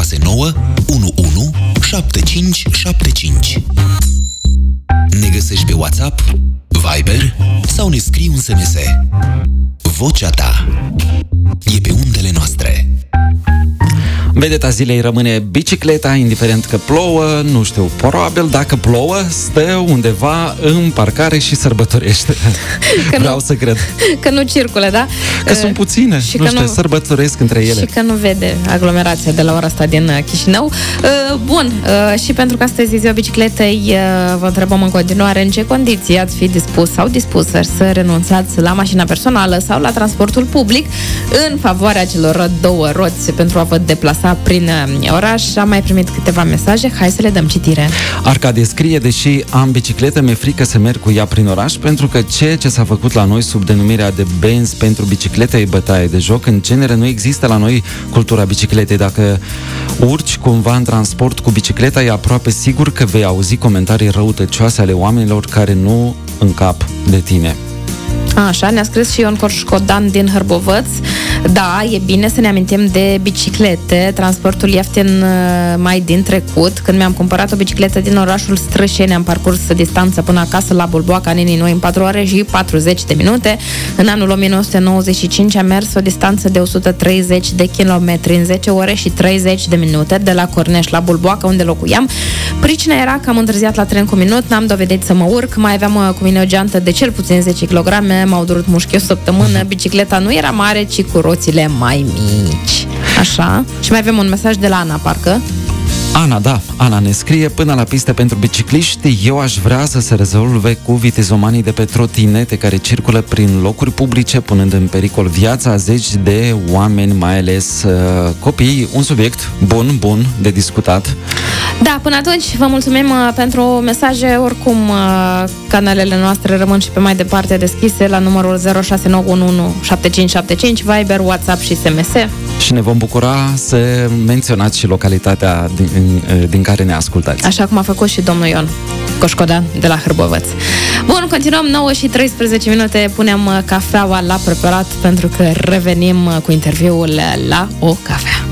069 117575. Ne găsești pe WhatsApp, Viber sau ne scrii un SMS. Vocea ta e pe undele noastre. Vedeta zilei rămâne bicicleta, indiferent că plouă, nu știu, probabil dacă plouă, stă undeva în parcare și sărbătorește. Vreau să cred. Că nu circulă, da? Că sunt puține, și nu știu, sărbătoresc între ele. Și că nu vede aglomerația de la ora asta din Chișinău. Bun, și pentru că astăzi e ziua bicicletei, vă întrebăm în continuare în ce condiții ați fi dispus sau dispusă să renunțați la mașina personală sau la transportul public în favoarea celor două roți pentru a vă deplasa prin oraș. Am mai primit câteva mesaje, hai să le dăm citire. Arcadie scrie: deși am bicicletă, mi-e frică să merg cu ea prin oraș, pentru că ceea ce s-a făcut la noi sub denumirea de benzi pentru biciclete e bătaie de joc. În genere nu există la noi cultura bicicletei. Dacă urci cumva în transport cu bicicleta, e aproape sigur că vei auzi comentarii răutăcioase ale oamenilor care nu încap de tine. Așa, ne-a scris și Ion Corșcodan din Hârbovăț. Da, e bine să ne amintim de biciclete, transportul ieftin mai din trecut. Când mi-am cumpărat o bicicletă din orașul Strășeni, am parcurs distanța până acasă la Bulboaca, Nenii Noi, în 4 ore și 40 de minute. În anul 1995 am mers o distanță de 130 de kilometri în 10 ore și 30 de minute de la Corneș la Bulboaca, unde locuiam. Pricina era că am întârziat la tren cu minut, n-am dovedit să mă urc, mai aveam cu mine o geantă de cel puțin 10 kg, m-au durut mușchi o săptămână, bicicleta nu era mare, ci cu roțile mai mici. Așa. Și mai avem un mesaj de la Ana, parcă. Ana, da, Ana ne scrie: până la piste pentru bicicliști, eu aș vrea să se rezolve cu vitezomanii de pe trotinete care circulă prin locuri publice, punând în pericol viața a zeci de oameni, mai ales copii. Un subiect bun de discutat. Da, până atunci vă mulțumim pentru mesaje. Oricum, canalele noastre rămân și pe mai departe deschise la numărul 06917575, Viber, WhatsApp și SMS. Și ne vom bucura să menționați și localitatea din care ne ascultați. Așa cum a făcut și domnul Ion Coșcodan de la Hârbovăț. Bun, continuăm, 9 și 13 minute, punem cafeaua la preparat pentru că revenim cu interviul la o cafea.